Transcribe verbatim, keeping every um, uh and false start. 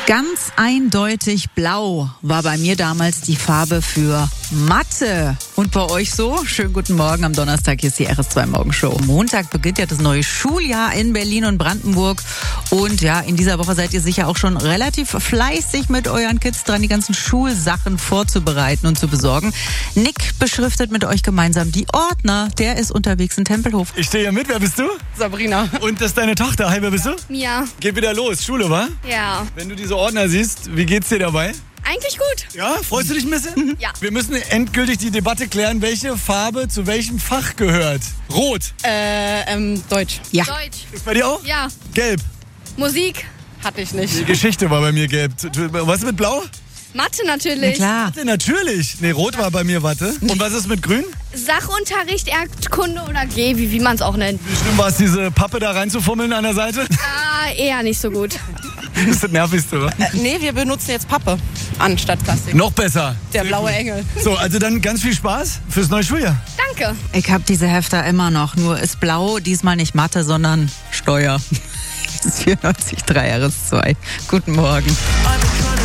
Ganz eindeutig blau war bei mir damals die Farbe für Mathe. Und bei euch so? Schönen guten Morgen am Donnerstag, hier ist die R S zwei Morgenshow. Montag beginnt ja das neue Schuljahr in Berlin und Brandenburg. Und ja, in dieser Woche seid ihr sicher auch schon relativ fleißig mit euren Kids dran, die ganzen Schulsachen vorzubereiten und zu besorgen. Nick beschriftet mit euch gemeinsam die Ordner. Der ist unterwegs in Tempelhof. Ich stehe hier mit. Wer bist du? Sabrina. Und das ist deine Tochter. Hi, wer bist du? Mia. Geht wieder los. Schule, wa? Ja. Wenn du diese Ordner siehst, wie geht's dir dabei? Eigentlich gut. Ja, freust du dich ein bisschen? Ja. Wir müssen endgültig die Debatte klären, welche Farbe zu welchem Fach gehört. Rot. Äh, ähm, Deutsch. Ja. Deutsch. Ist bei dir auch? Ja. Gelb. Musik. Hatte ich Die nicht. Geschichte war bei mir gelb. Was ist mit Blau? Mathe Na natürlich. klar. Warte, natürlich. Nee, Rot war bei mir, warte. Und was ist mit Grün? Sachunterricht, Erdkunde oder G, wie, wie man es auch nennt. Wie schlimm war es, diese Pappe da reinzufummeln an der Seite? Ah, eher nicht so gut. Das ist das Nervigste, oder? Äh, nee, wir benutzen jetzt Pappe anstatt Plastik. Noch besser. Der blaue Engel. So, also dann ganz viel Spaß fürs neue Schuljahr. Danke. Ich habe diese Hefter immer noch, nur ist blau, diesmal nicht Mathe, sondern Steuer. Das ist vierundneunzig Komma drei R S zwei. Guten Morgen.